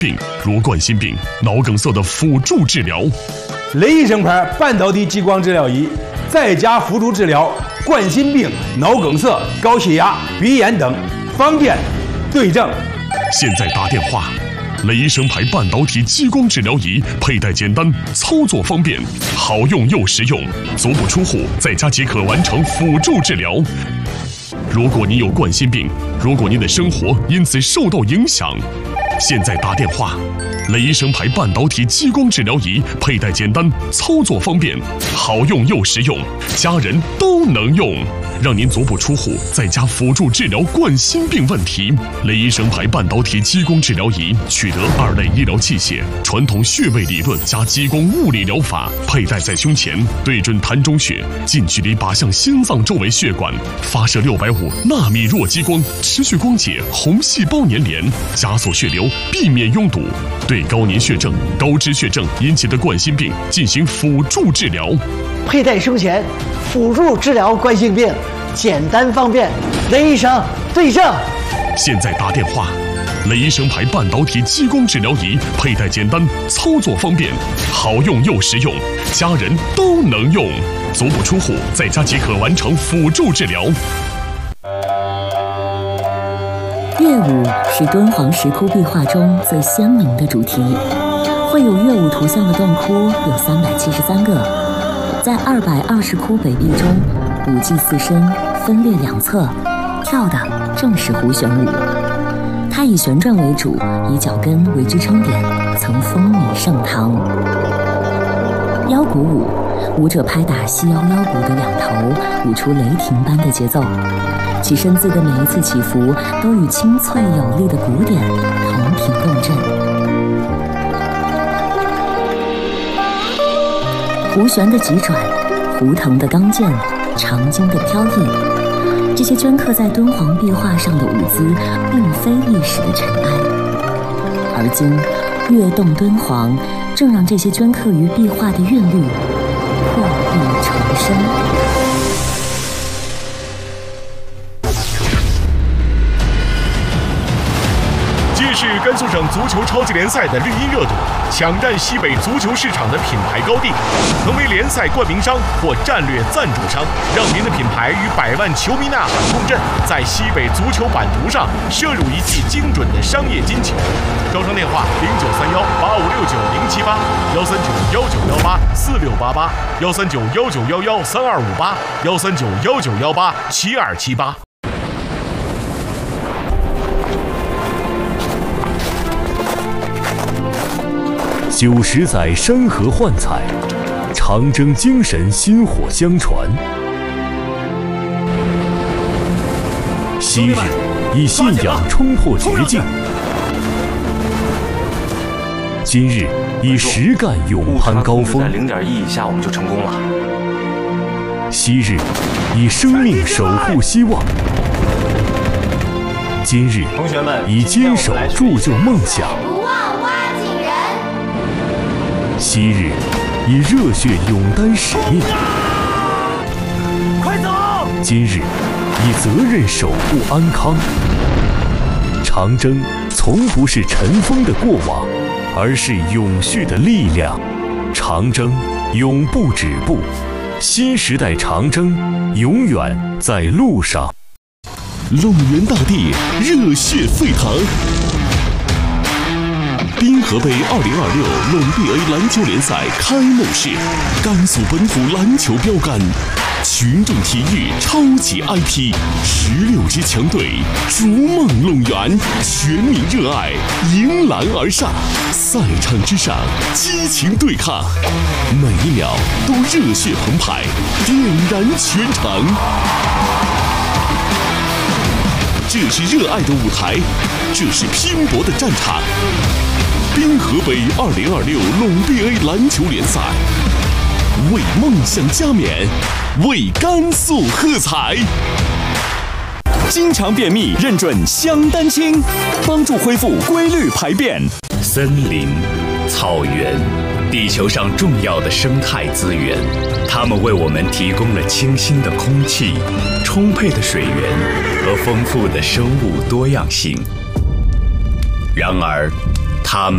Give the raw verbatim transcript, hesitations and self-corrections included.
病如冠心病、脑梗塞的辅助治疗。 雷医生牌半导体激光治疗仪，在家辅助治疗冠心病、脑梗塞、高血压、鼻炎等，方便对症。 现在打电话。雷医生牌半导体激光治疗仪，佩戴简单，操作方便，好用又实用，足不出户，在家即可完成辅助治疗。如果你有冠心病，如果您的生活因此受到影响，现在打电话。雷医生牌半导体激光治疗仪，佩戴简单，操作方便，好用又实用，家人都能用，让您足不出户，在家辅助治疗冠心病问题。雷医生牌半导体激光治疗仪取得二类医疗器械，传统穴位理论加激光物理疗法，佩戴在胸前，对准膻中穴，近距离靶向心脏周围血管，发射六百五纳米弱激光，持续光解红细胞粘连，加速血流，避免拥堵。对高粘血症、高脂血症引起的冠心病进行辅助治疗。 佩戴胸前，辅助治疗冠心病，简单方便。雷医生对症。 现在打电话。雷医生牌半导体激光治疗仪，佩戴简单，操作方便，好用又实用，家人都能用，足不出户，在家即可完成辅助治疗。 乐舞是敦煌石窟壁画中最鲜明的主题，绘有乐舞图像的洞窟有三百七十三个，在二百二十窟北壁中，舞伎四身，分列两侧，跳的正是胡旋舞。它以旋转为主，以脚跟为支撑点，曾风靡盛唐。腰鼓舞，舞者拍打细腰腰鼓的两头，舞出雷霆般的节奏。其身姿的每一次起伏，都与清脆有力的鼓点同频共振。胡旋的急转，胡腾的刚健，长经的飘逸，这些镌刻在敦煌壁画上的舞姿，并非历史的尘埃。而今，跃动敦煌，正让这些镌刻于壁画的韵律破壁重生。 是甘肃省足球超级联赛的绿茵热度，抢占西北足球市场的品牌高地，成为联赛冠名商或战略赞助商，让您的品牌与百万球迷呐喊共振，在西北足球版图上摄入一记精准的商业金球。招商电话零九三幺八五六九零七八幺三九幺九幺八四六八八幺三九幺九幺幺三二五八幺三九幺九幺八七二七八。 九十载山河幻彩，长征精神薪火相传。昔日以信仰冲破绝境，今日以实干勇攀高峰。 在零点一以下我们就成功了。 昔日以生命守护希望，今日同学们以坚守铸就梦想。昔日以热血勇担使命， 快走！ 今日以责任守护安康。长征从不是尘封的过往，而是永续的力量。长征永不止步，新时代长征永远在路上。 龙源大地热血沸腾。滨河杯二零二六陇 B A 篮球联赛开幕式，甘肃本土篮球标杆，群众体育超级 I P， 十六支强队逐梦陇源，全民热爱，迎篮而上，赛场之上激情对抗，每一秒都热血澎湃，点燃全场。这是热爱的舞台，这是拼搏的战场。滨河杯二零二六陇 B A 篮球联赛，为梦想加冕，为甘肃喝彩。 经常便秘认准香丹青，帮助恢复规律排便。 森林、草原，地球上重要的生态资源，它们为我们提供了清新的空气、充沛的水源和丰富的生物多样性。然而，它们